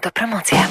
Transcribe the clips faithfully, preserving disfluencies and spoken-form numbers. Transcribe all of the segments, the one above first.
Autopromocja.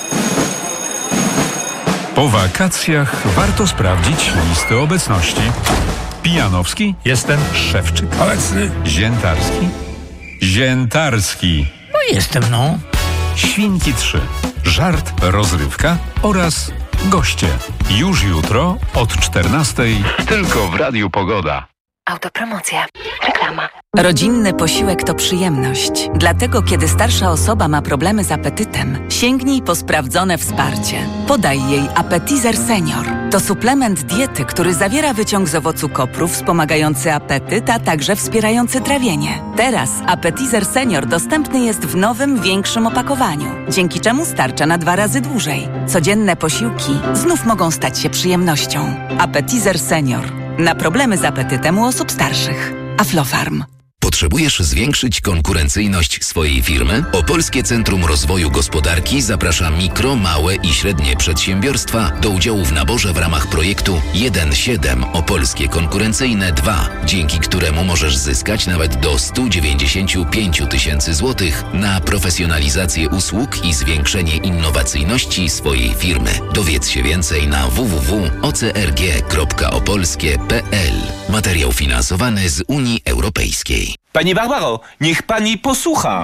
Po wakacjach warto sprawdzić listy obecności. Pijanowski? Jestem. Szewczyk? Obecny. Ziętarski? Ziętarski. No jestem, no. Świnki trzy. Żart, rozrywka oraz goście. Już jutro od czternastej tylko w Radiu Pogoda. Autopromocja. Reklama. Rodzinny posiłek to przyjemność. Dlatego, kiedy starsza osoba ma problemy z apetytem, sięgnij po sprawdzone wsparcie. Podaj jej Appetizer Senior. To suplement diety, który zawiera wyciąg z owocu kopru wspomagający apetyt, a także wspierający trawienie. Teraz Appetizer Senior dostępny jest w nowym, większym opakowaniu, dzięki czemu starcza na dwa razy dłużej. Codzienne posiłki znów mogą stać się przyjemnością. Appetizer Senior. Na problemy z apetytem u osób starszych. Aflofarm. Potrzebujesz zwiększyć konkurencyjność swojej firmy? Opolskie Centrum Rozwoju Gospodarki zaprasza mikro, małe i średnie przedsiębiorstwa do udziału w naborze w ramach projektu jeden siedem Opolskie Konkurencyjne dwa, dzięki któremu możesz zyskać nawet do sto dziewięćdziesiąt pięć tysięcy złotych na profesjonalizację usług i zwiększenie innowacyjności swojej firmy. Dowiedz się więcej na w w w kropka o c r g kropka opolskie kropka p l. Materiał finansowany z Unii Europejskiej. Pani Barbaro, niech pani posłucha.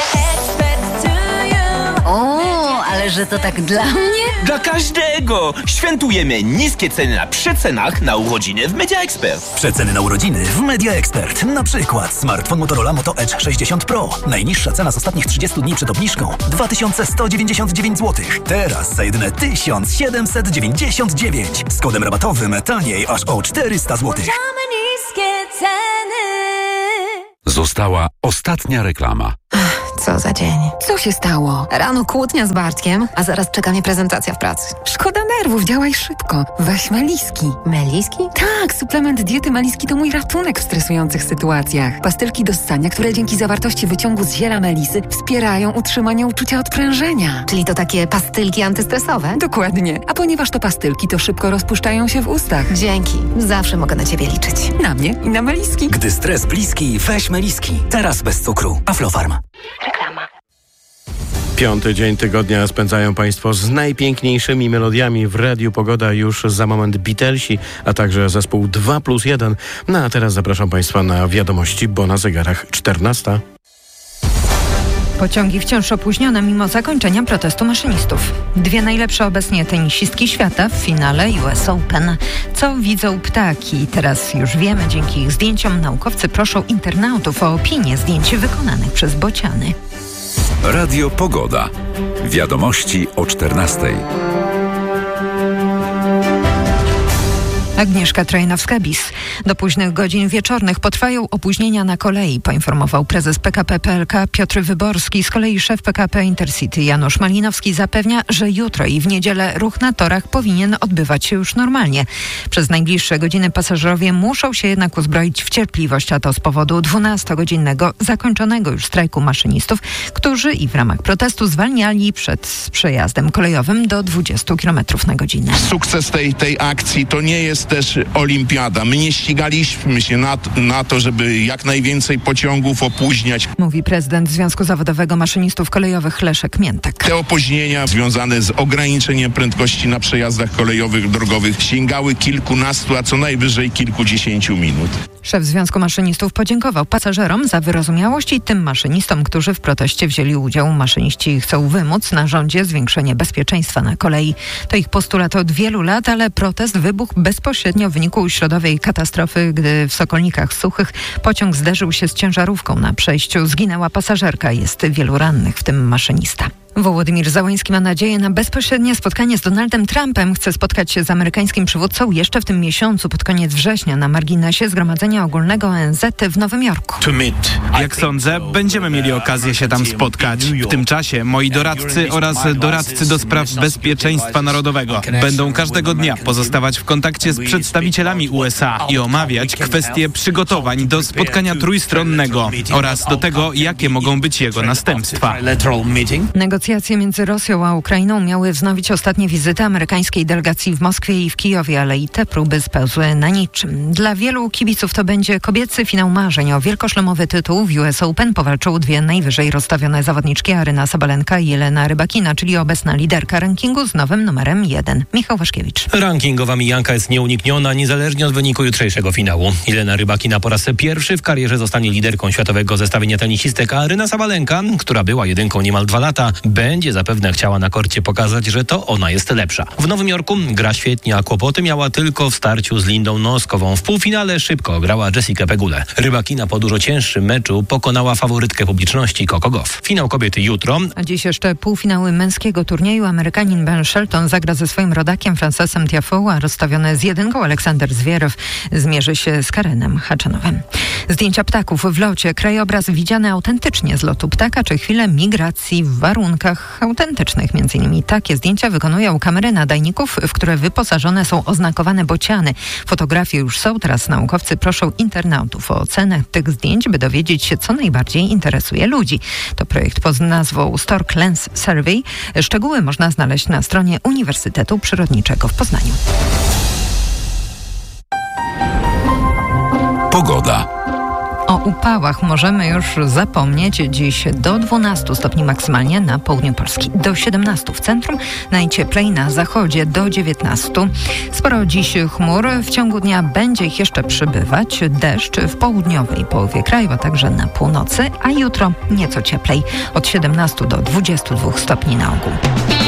O, ale że to tak dla mnie? Dla każdego! Świętujemy niskie ceny na przecenach na urodziny w Media Expert. Przeceny na urodziny w Media Expert. Na przykład smartfon Motorola Moto Edge sześćdziesiąt Pro. Najniższa cena z ostatnich trzydziestu dni przed obniżką dwa tysiące sto dziewięćdziesiąt dziewięć złotych. Teraz za jedyne tysiąc siedemset dziewięćdziesiąt dziewięć. Z kodem rabatowym taniej aż o czterysta złotych. Została ostatnia reklama. Co za dzień. Co się stało? Rano kłótnia z Bartkiem, a zaraz czeka mnie prezentacja w pracy. Szkoda nerwów, działaj szybko. Weź Meliski. Meliski? Tak, suplement diety Meliski to mój ratunek w stresujących sytuacjach. Pastylki do ssania, które dzięki zawartości wyciągu z ziela melisy wspierają utrzymanie uczucia odprężenia. Czyli to takie pastylki antystresowe? Dokładnie. A ponieważ to pastylki, to szybko rozpuszczają się w ustach. Dzięki. Zawsze mogę na ciebie liczyć. Na mnie i na Meliski. Gdy stres bliski, weź Meliski. Teraz bez cukru. Aflofarm. Reklama. Piąty dzień tygodnia spędzają Państwo z najpiękniejszymi melodiami w Radiu Pogoda. Już za moment Beatlesi, a także zespół dwa plus jeden. No a teraz zapraszam Państwa na wiadomości, bo na zegarach czternasta. Pociągi wciąż opóźnione mimo zakończenia protestu maszynistów. Dwie najlepsze obecnie tenisistki świata w finale U S Open. Co widzą ptaki? Teraz już wiemy, dzięki ich zdjęciom naukowcy proszą internautów o opinię zdjęć wykonanych przez bociany. Radio Pogoda. Wiadomości o czternastej. Agnieszka Trojnowska-Bis. Do późnych godzin wieczornych potrwają opóźnienia na kolei, poinformował prezes P K P P L K Piotr Wyborski. Z kolei szef P K P Intercity Janusz Malinowski zapewnia, że jutro i w niedzielę ruch na torach powinien odbywać się już normalnie. Przez najbliższe godziny pasażerowie muszą się jednak uzbroić w cierpliwość, a to z powodu dwunastogodzinnego zakończonego już strajku maszynistów, którzy i w ramach protestu zwalniali przed przejazdem kolejowym do dwudziestu kilometrów na godzinę. Sukces tej, tej akcji to nie jest też olimpiada. My nie ścigaliśmy się na, na to, żeby jak najwięcej pociągów opóźniać. Mówi prezydent Związku Zawodowego Maszynistów Kolejowych Leszek Miętek. Te opóźnienia związane z ograniczeniem prędkości na przejazdach kolejowych, drogowych sięgały kilkunastu, a co najwyżej kilkudziesięciu minut. Szef Związku Maszynistów podziękował pasażerom za wyrozumiałość i tym maszynistom, którzy w proteście wzięli udział. Maszyniści chcą wymóc na rządzie zwiększenie bezpieczeństwa na kolei. To ich postulat od wielu lat, ale protest wybuchł bezpośrednio w wyniku środowej katastrofy, gdy w Sokolnikach Suchych pociąg zderzył się z ciężarówką na przejściu. Zginęła pasażerka, jest wielu rannych, w tym maszynista. Wołodymir Załański ma nadzieję na bezpośrednie spotkanie z Donaldem Trumpem. Chce spotkać się z amerykańskim przywódcą jeszcze w tym miesiącu, pod koniec września, na marginesie Zgromadzenia Ogólnego O N Z w Nowym Jorku. Jak sądzę, będziemy mieli okazję się tam spotkać. W tym czasie moi doradcy oraz doradcy do spraw bezpieczeństwa narodowego będą każdego dnia pozostawać w kontakcie z przedstawicielami U S A i omawiać kwestie przygotowań do spotkania trójstronnego oraz do tego, jakie mogą być jego następstwa. Negocjacje Negocjacje między Rosją a Ukrainą miały wznowić ostatnie wizyty amerykańskiej delegacji w Moskwie i w Kijowie, ale i te próby spełzły na niczym. Dla wielu kibiców to będzie kobiecy finał marzeń. O wielkoszlemowy tytuł w U S Open powalczą dwie najwyżej rozstawione zawodniczki Aryna Sabalenka i Jelena Rybakina, czyli obecna liderka rankingu z nowym numerem jeden. Michał Waszkiewicz. Rankingowa mijanka jest nieunikniona, niezależnie od wyniku jutrzejszego finału. Jelena Rybakina po raz pierwszy w karierze zostanie liderką światowego zestawienia tenisistek, a Aryna Sabalenka, która była jedynką niemal dwa lata, będzie zapewne chciała na korcie pokazać, że to ona jest lepsza. W Nowym Jorku gra świetnie, a kłopoty miała tylko w starciu z Lindą Noskową. W półfinale szybko grała Jessica Pegulę. Rybakina po dużo cięższym meczu pokonała faworytkę publiczności Coco Gauff. Finał kobiety jutro. A dziś jeszcze półfinały męskiego turnieju. Amerykanin Ben Shelton zagra ze swoim rodakiem Francesem Tiafoe, a rozstawiony z jedynką Aleksander Zwierew zmierzy się z Karenem Haczanowem. Zdjęcia ptaków w locie. Krajobraz widziany autentycznie z lotu ptaka, czy chwilę migracji w warunkach autentycznych. Między innymi takie zdjęcia wykonują kamery nadajników, w które wyposażone są oznakowane bociany. Fotografie już są, teraz naukowcy proszą internautów o ocenę tych zdjęć, by dowiedzieć się, co najbardziej interesuje ludzi. To projekt pod nazwą Stork Lens Survey. Szczegóły można znaleźć na stronie Uniwersytetu Przyrodniczego w Poznaniu. Pogoda. O upałach możemy już zapomnieć. Dziś do dwunastu stopni maksymalnie na południu Polski, do siedemnastu w centrum, najcieplej na zachodzie do dziewiętnastu. Sporo dziś chmur, w ciągu dnia będzie ich jeszcze przybywać. Deszcz w południowej połowie kraju, a także na północy, a jutro nieco cieplej, od siedemnastu do dwudziestu dwóch stopni na ogół.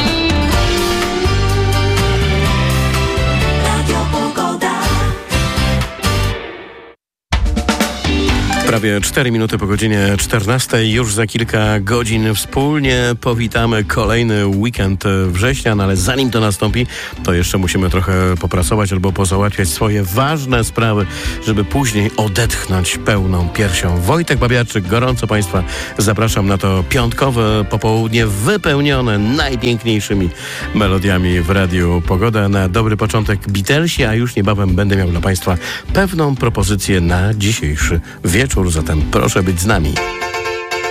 Prawie cztery minuty po godzinie czternastej. Już za kilka godzin wspólnie powitamy kolejny weekend września, no ale zanim to nastąpi, to jeszcze musimy trochę popracować albo pozałatwiać swoje ważne sprawy, żeby później odetchnąć pełną piersią. Wojtek Babiarczyk, gorąco Państwa zapraszam na to piątkowe popołudnie wypełnione najpiękniejszymi melodiami w Radiu Pogoda. Na dobry początek Beatlesi, a już niebawem będę miał dla Państwa pewną propozycję na dzisiejszy wieczór. Zatem proszę być z nami.